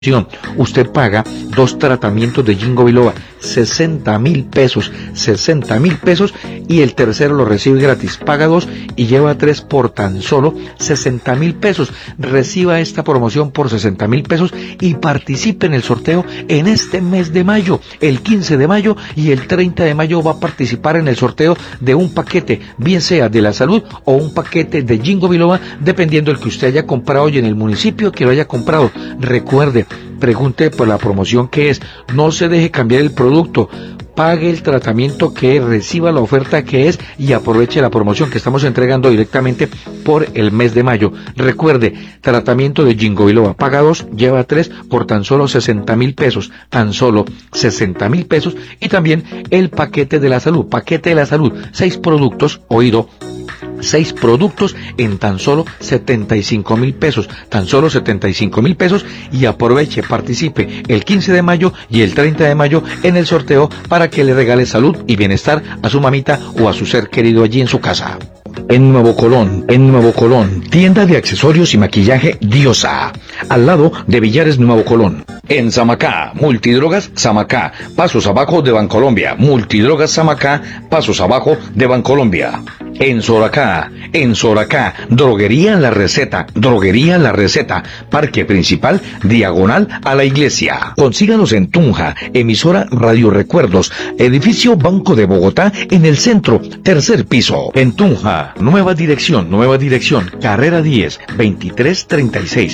Usted paga 2 tratamientos de Ginkgo biloba, 60.000 pesos, 60.000 pesos, y el tercero lo recibe gratis. Paga 2 y lleva 3 por tan solo 60.000 pesos. Reciba esta promoción por 60.000 pesos y participe en el sorteo en este mes de mayo. El 15 de mayo y el 30 de mayo va a participar en el sorteo de un paquete, bien sea de la salud o un paquete de Ginkgo biloba, dependiendo del que usted haya comprado y en el municipio que lo haya comprado. Recuerde, pregunte por la promoción que es, no se deje cambiar el producto, pague el tratamiento que es, reciba la oferta que es y aproveche la promoción que estamos entregando directamente por el mes de mayo. Recuerde, tratamiento de Ginkgo biloba, paga 2, lleva 3 por tan solo 60.000 pesos, tan solo 60.000 pesos, y también el paquete de la salud, 6 productos, oído, 6 productos en tan solo 75.000 pesos, tan solo 75.000 pesos, y aproveche, participe el 15 de mayo y el 30 de mayo en el sorteo para que le regale salud y bienestar a su mamita o a su ser querido allí en su casa. En Nuevo Colón, tienda de accesorios y maquillaje Diosa, al lado de Villares Nuevo Colón. En Samacá, Multidrogas Samacá, pasos abajo de Bancolombia. Multidrogas Samacá, pasos abajo de Bancolombia. En Soracá, Droguería La Receta, Parque Principal, diagonal a la iglesia. Consíganos en Tunja, emisora Radio Recuerdos, edificio Banco de Bogotá, en el centro, tercer piso. En Tunja, nueva dirección, carrera 10, 2336,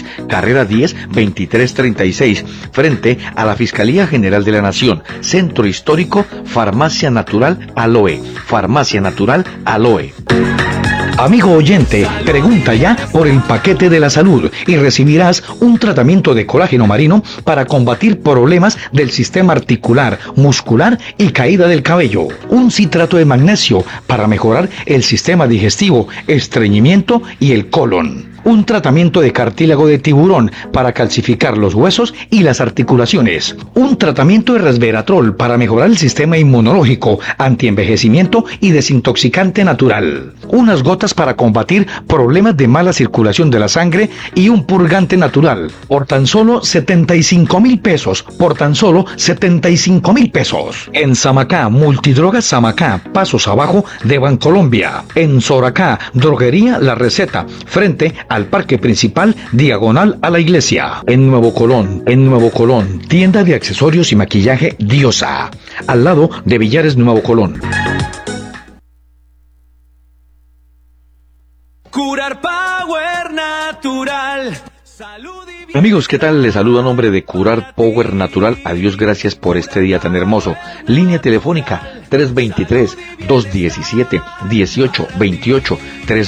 frente a la Fiscalía General de la Nación, Centro Histórico, Farmacia Natural Aloe. Amigo oyente, pregunta ya por el paquete de la salud y recibirás un tratamiento de colágeno marino para combatir problemas del sistema articular, muscular y caída del cabello. Un citrato de magnesio para mejorar el sistema digestivo, estreñimiento y el colon. Un tratamiento de cartílago de tiburón para calcificar los huesos y las articulaciones. Un tratamiento de resveratrol para mejorar el sistema inmunológico, antienvejecimiento y desintoxicante natural. Unas gotas para combatir problemas de mala circulación de la sangre y un purgante natural. Por tan solo 75.000 pesos. En Samacá, Multidrogas Samacá, pasos abajo de Bancolombia. En Soracá, Droguería La Receta, frente al Parque Principal, diagonal a la iglesia. En Nuevo Colón, tienda de accesorios y maquillaje Diosa, al lado de Villares Nuevo Colón. Curar Power Natural. Amigos, ¿qué tal? Les saludo a nombre de Curar Power Natural. A Dios gracias por este día tan hermoso. Línea telefónica 323-217-1828.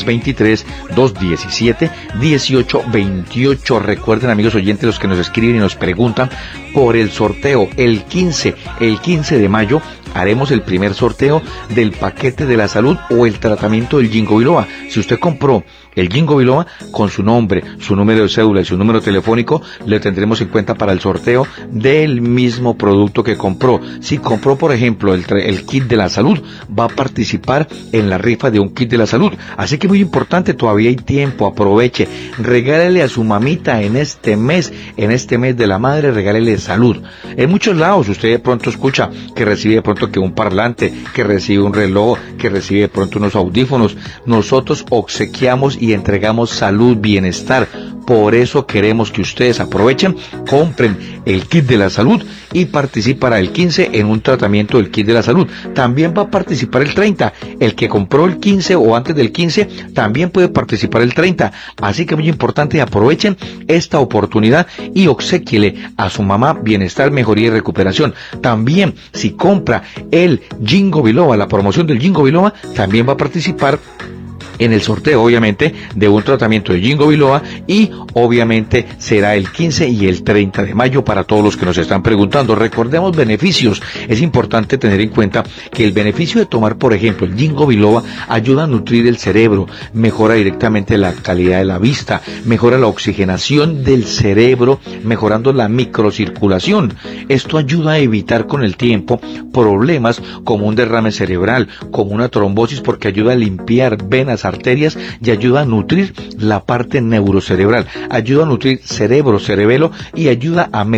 323-217-1828. Recuerden, amigos oyentes, los que nos escriben y nos preguntan por el sorteo. El 15 de mayo haremos el primer sorteo del paquete de la salud o el tratamiento del Ginkgo biloba. Si usted compró el Ginkgo biloba, con su nombre, su número de cédula y su número telefónico, le tendremos en cuenta para el sorteo del mismo producto que compró. Si compró, por ejemplo, el kit de la salud, va a participar en la rifa de un kit de la salud. Así que muy importante, todavía hay tiempo, aproveche, regálele a su mamita en este mes de la madre, regálele salud. En muchos lados usted de pronto escucha que recibe de pronto que un parlante, que recibe un reloj, que recibe de pronto unos audífonos. Nosotros obsequiamos y entregamos salud, bienestar. Por eso queremos que ustedes aprovechen, compren el kit de la salud y participará el 15 en un tratamiento del kit de la salud. También va a participar el 30. El que compró el 15 o antes del 15 también puede participar el 30. Así que muy importante, aprovechen esta oportunidad y obséquiele a su mamá bienestar, mejoría y recuperación. También, si compra el Ginkgo biloba, la promoción del Ginkgo biloba, también va a participar en el sorteo, obviamente, de un tratamiento de Ginkgo biloba, y obviamente será el 15 y el 30 de mayo para todos los que nos están preguntando. Recordemos beneficios. Es importante tener en cuenta que el beneficio de tomar, por ejemplo, el Ginkgo biloba ayuda a nutrir el cerebro, mejora directamente la calidad de la vista, mejora la oxigenación del cerebro, mejorando la microcirculación. Esto ayuda a evitar con el tiempo problemas como un derrame cerebral, como una trombosis, porque ayuda a limpiar venas arterias y ayuda a nutrir la parte neurocerebral, ayuda a nutrir cerebro, cerebelo y ayuda a